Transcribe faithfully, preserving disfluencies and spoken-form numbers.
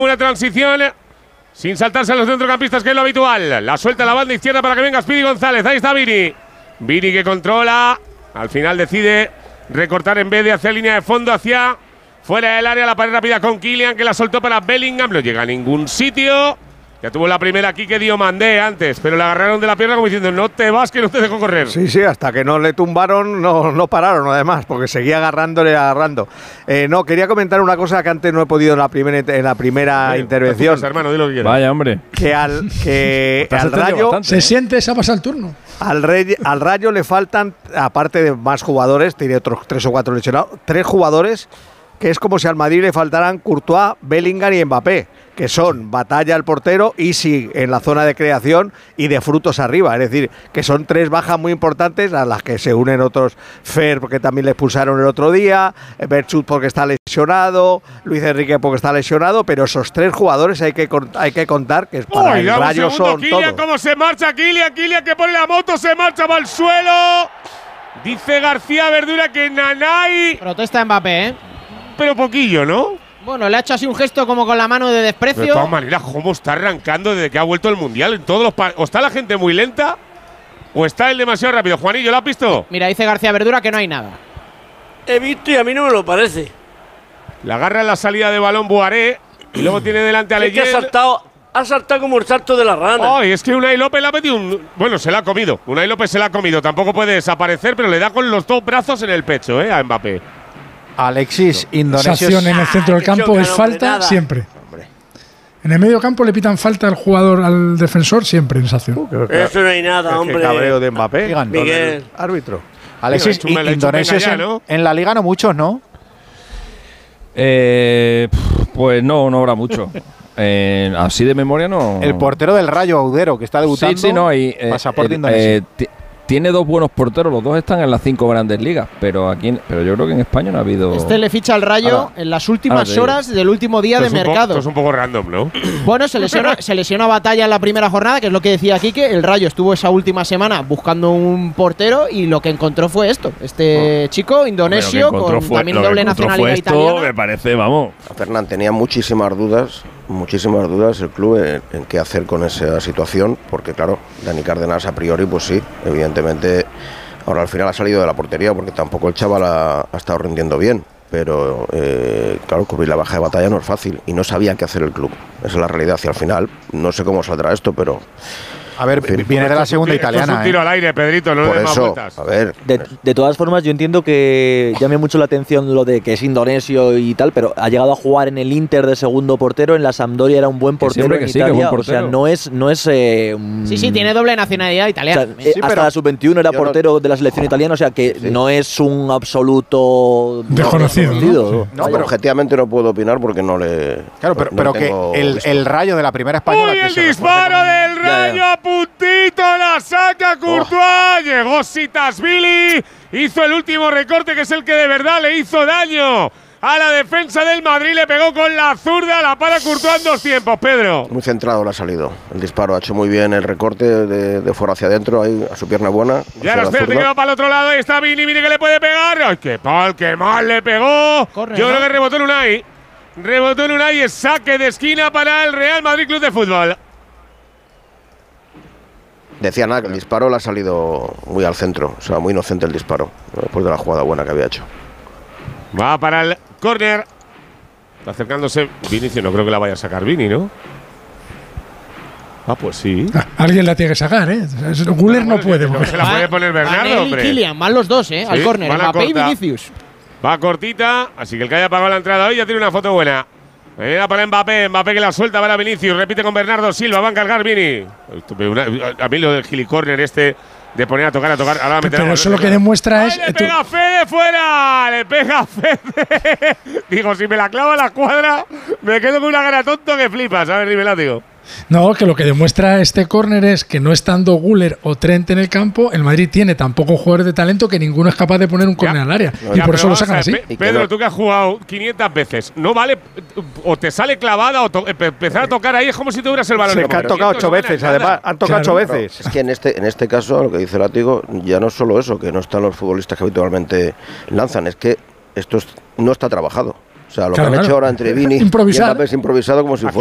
Una transición sin saltarse a los centrocampistas, que es lo habitual. La suelta a la banda izquierda para que venga Speedy González. Ahí está Vini. Vini que controla. Al final decide recortar en vez de hacia línea de fondo, hacia fuera del área. La pared rápida con Kylian, que la soltó para Bellingham. No llega a ningún sitio. Ya tuvo la primera aquí que dio Mandé antes, pero le agarraron de la pierna como diciendo no te vas, que no te dejo correr. Sí, sí, hasta que no le tumbaron, no, no pararon además, porque seguía agarrándole, agarrando. Eh, no, quería comentar una cosa que antes no he podido en la primera, en la primera hombre, intervención. Escuchas, hermano, di lo que quieras. Vaya, hombre. Que al, que al Rayo… Bastante, se ¿eh? siente, se ha pasado el turno. Al, rey, al Rayo le faltan, aparte de más jugadores, tiene otros tres o cuatro lesionados, tres jugadores que es como si al Madrid le faltaran Courtois, Bellingham y Mbappé, que son Batalla el portero, Isi en la zona de creación y de frutos arriba. Es decir, que son tres bajas muy importantes a las que se unen otros. Fer, porque también le expulsaron el otro día, Berchut porque está lesionado, Luis Enrique porque está lesionado, pero esos tres jugadores hay que, hay que contar que es para Uy, el Rayo son Kylian, todos. ¿Cómo se marcha Kylian? Kylian que pone la moto, se marcha, va al suelo. Dice García Verdura que Nanay… Protesta Mbappé, ¿eh? Pero poquillo, ¿no? Bueno, le ha hecho así un gesto como con la mano de desprecio. De todas maneras, ¿cómo está arrancando desde que ha vuelto el Mundial? En todos los o está la gente muy lenta o está él demasiado rápido. Juanillo, ¿lo has visto? Mira, dice García Verdura que no hay nada. He visto y a mí no me lo parece. La agarra en la salida de balón Boaré y luego tiene delante a Es que Leyen. ha saltado, ha saltado como el salto de la rana. Ay, es que Unai López le ha metido un… Bueno, se la ha comido. Unai López se la ha comido. Tampoco puede desaparecer, pero le da con los dos brazos en el pecho, ¿eh? A Mbappé. Alexis, Indonesia… Esa acción en el centro del campo es falta siempre. Hombre. En el medio campo le pitan falta al jugador, al defensor, siempre en esa acción. Uh, Eso no hay nada, hombre. Qué cabreo de Mbappé. Digan, Miguel. Árbitro. Alexis, Digo, Indonesia ya, en, ¿no? en la liga no muchos, ¿no? Eh, pues no, no habrá mucho. eh, así de memoria no. El portero del Rayo, Audero, que está debutando. Sí, sí, no, hay, eh, pasaporte eh, indonesio. eh, t- tiene dos buenos porteros, los dos están en las cinco grandes ligas, pero aquí, en, pero yo creo que en España no ha habido. Este le ficha al Rayo ahora, en las últimas ahora horas del último día de Esto es un mercado. po- esto es un poco random, ¿no? Bueno, se lesiona, se lesiona Batalla en la primera jornada, que es lo que decía Quique. El Rayo estuvo esa última semana buscando un portero y lo que encontró fue esto. Este oh. chico indonesio con fue, también doble nacionalidad esto, italiana. Me parece, vamos. Fernán tenía muchísimas dudas, muchísimas dudas el club en, en qué hacer con esa situación, porque claro, Dani Cárdenas a priori, pues sí, evidentemente, ahora al final ha salido de la portería porque tampoco el chaval ha, ha estado rindiendo bien, pero eh, claro, cubrir la baja de Batalla no es fácil y no sabía qué hacer el club, esa es la realidad hacia el final. No sé cómo saldrá esto, pero… A ver, en fin, viene de la segunda italiana. Esto es un tiro ¿eh? al aire, Pedrito, no por le des más eso, vueltas. a ver… De, de todas formas, yo entiendo que llame mucho la atención lo de que es indonesio y tal, pero ha llegado a jugar en el Inter de segundo portero, en la Sampdoria era un buen portero que en sí, que Italia, buen o sea, portero. no es… No es eh, un, Sí, sí, tiene doble nacionalidad o italiana. sea, eh, Sí, hasta pero la sub veintiuno era yo no- portero de la selección italiana, o sea que Sí. no es un absoluto Desconocido, ¿no? No, Vaya, pero, objetivamente no puedo opinar porque no le… claro, pero, no pero que tengo el, visto. el Rayo de la primera española… ¡Uy, que el se disparo refuerce del Rayo a puntito! ¡La saca Courtois! Llegó Sitasvili, hizo el último recorte, que es el que de verdad le hizo daño a la defensa del Madrid. Le pegó con la zurda, la para Courtois en dos tiempos, Pedro. Muy centrado le ha salido. El disparo ha hecho muy bien el recorte de, de fuera hacia adentro, ahí a su pierna buena. Y ahora hacia la espérate que zurda. va para el otro lado. Ahí está Vini, Vini que le puede pegar. ¡Ay, qué pal, qué mal le pegó! Corre, Yo ¿no? creo que rebotó en Unai. Rebotó en Unai, es saque de esquina para el Real Madrid Club de Fútbol. Decía nada, que el disparo le ha salido muy al centro, o sea, muy inocente el disparo, después de la jugada buena que había hecho. Va para el córner. Está acercándose Vinicius, no creo que la vaya a sacar Vini, ¿no? Ah, pues sí. Ah, alguien la tiene que sacar, ¿eh? Guller no puede. No se la Va- puede poner van Bernardo, él y hombre. Kylian, van los dos, ¿eh? Sí, al córner, van a Mbappé y corta. Vinicius. Va cortita, así que el que haya pagado la entrada hoy ya tiene una foto buena. Era para Mbappé, Mbappé que la suelta para Vinicius, repite con Bernardo Silva, va a encargar Vini. A mí lo del gilicórner este de poner a tocar, a tocar, ahora va a meter Pero la eso mano, lo que claro. demuestra es… ¡Ay, le pega Fede fuera! ¡Le pega Fede! Digo, si me la clava a la cuadra, me quedo con una gana tonto que flipas. A ver, dime, látigo. No, que lo que demuestra este córner es que no estando Guller o Trent en el campo, el Madrid tiene tan pocos jugadores de talento que ninguno es capaz de poner un córner al área. Ya, y por pero eso lo vamos sacan a así. ver, Pe- Pedro, tú que has jugado quinientas veces, no vale, o te sale clavada o to- empezar a tocar ahí es como si tuvieras el balón. Se en que han mano. tocado Quietos, ocho no ganas veces, nada. además. Han tocado Claro. ocho veces. Es que en este, en este caso, lo que dice Látigo, ya no es solo eso, que no están los futbolistas que habitualmente lanzan, es que esto es- no está trabajado. O O sea, lo Claro, que han claro. hecho ahora entre Vini y Improvisar. Mbappé es improvisado como si Aquí